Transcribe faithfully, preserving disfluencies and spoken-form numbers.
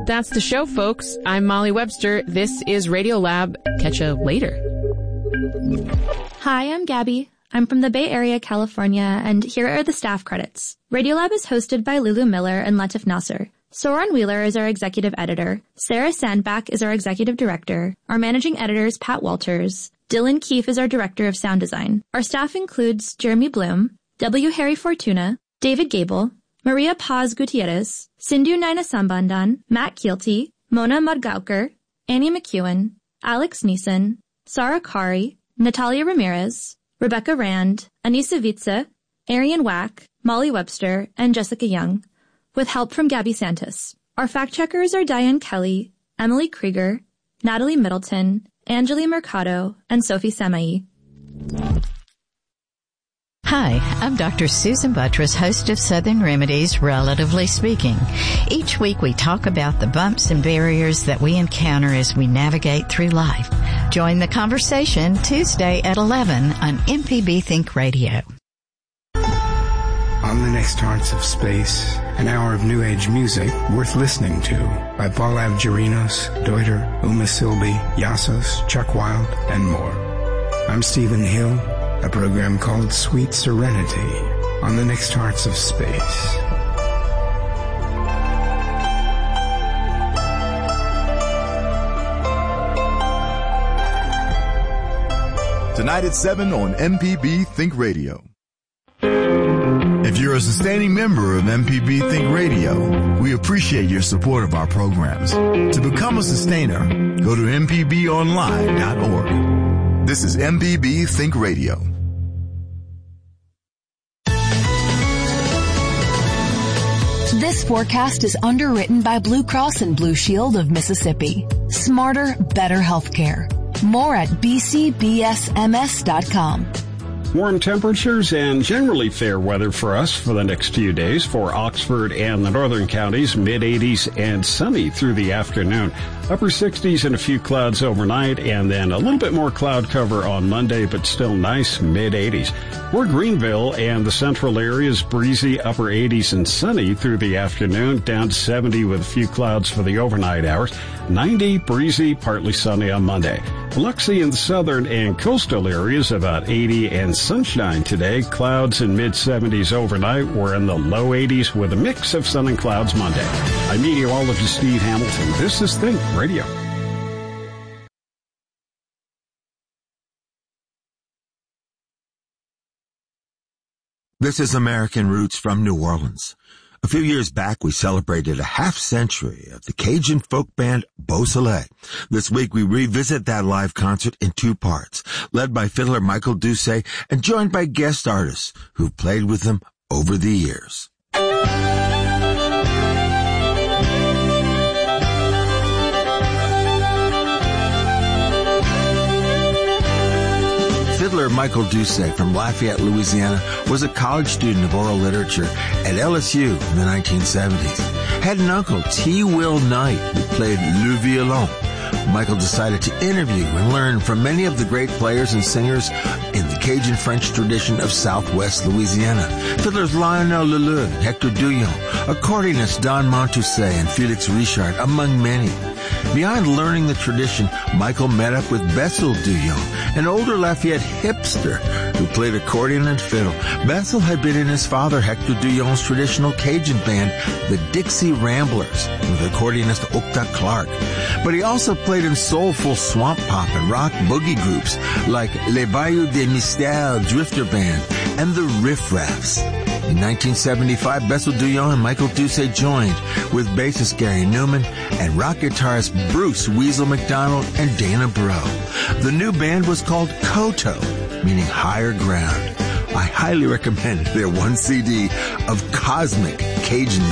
That's the show, folks. I'm Molly Webster. This is Radiolab. Catch you later. Hi, I'm Gabby. I'm from the Bay Area, California, and here are the staff credits. Radiolab is hosted by Lulu Miller and Latif Nasser. Soren Wheeler is our executive editor. Sarah Sandbach is our executive director. Our managing editor is Pat Walters. Dylan Keefe is our director of sound design. Our staff includes Jeremy Bloom, W. Harry Fortuna, David Gable, Maria Paz Gutierrez, Sindhu Naina Sambandan, Matt Kielty, Mona Mudgaukar, Annie McEwen, Alex Neeson, Sarah Kari, Natalia Ramirez, Rebecca Rand, Anissa Vitze, Arian Wack, Molly Webster, and Jessica Young, with help from Gabby Santos. Our fact-checkers are Diane Kelly, Emily Krieger, Natalie Middleton, Angeli Mercado, and Sophie Samai. Hi, I'm Doctor Susan Buttress, host of Southern Remedies, Relatively Speaking. Each week we talk about the bumps and barriers that we encounter as we navigate through life. Join the conversation Tuesday at eleven on M P B Think Radio. On the Next Hearts of Space, an hour of new age music worth listening to by Paul Avgerinos, Deuter, Uma Silby, Yassos, Chuck Wild, and more. I'm Stephen Hill. A program called Sweet Serenity on the Next Hearts of Space. Tonight at seven on M P B Think Radio. If you're a sustaining member of M P B Think Radio, we appreciate your support of our programs. To become a sustainer, go to m p b online dot org. This is M P B Think Radio. This forecast is underwritten by Blue Cross and Blue Shield of Mississippi. Smarter, better healthcare. More at b c b s m s dot com. Warm temperatures and generally fair weather for us for the next few days. For Oxford and the northern counties, mid eighties and sunny through the afternoon. Upper sixties and a few clouds overnight, and then a little bit more cloud cover on Monday, but still nice mid eighties. For Greenville and the central areas, breezy upper eighties and sunny through the afternoon, down to seventy with a few clouds for the overnight hours. ninety, breezy, partly sunny on Monday. Biloxi in the southern and coastal areas, about eighty and sunshine today. Clouds in mid seventies overnight. We're in the low eighties with a mix of sun and clouds Monday. I'm meteorologist Steve Hamilton. This is Think Radio. This is American Roots from New Orleans. A few years back, we celebrated a half century of the Cajun folk band Beau Soleil. This week, we revisit that live concert in two parts, led by fiddler Michael Doucet and joined by guest artists who've played with them over the years. Fiddler Michael Doucet from Lafayette, Louisiana, was a college student of oral literature at L S U in the nineteen seventies. Had an uncle, T. Will Knight, who played le violon. Michael decided to interview and learn from many of the great players and singers in the Cajun French tradition of Southwest Louisiana. Fiddlers Lionel Leleu, Hector Douillon, accordionist Don Montousset, and Felix Richard, among many. Beyond learning the tradition, Michael met up with Bessel Douillon, an older Lafayette hipster who played accordion and fiddle. Bessel had been in his father Hector Douillon's traditional Cajun band, the Dixie Ramblers, with accordionist Octa Clark. But he also played in soulful swamp pop and rock boogie groups like Les Bayous des Mystères Drifter Band and the Riff Raffs. In nineteen seventy-five, Bessel Douillon and Michael Doucet joined with bassist Gary Newman and rock guitarist Bruce Weasel McDonald and Dana Bro. The new band was called Koto, meaning higher ground. I highly recommend their one C D of cosmic Cajun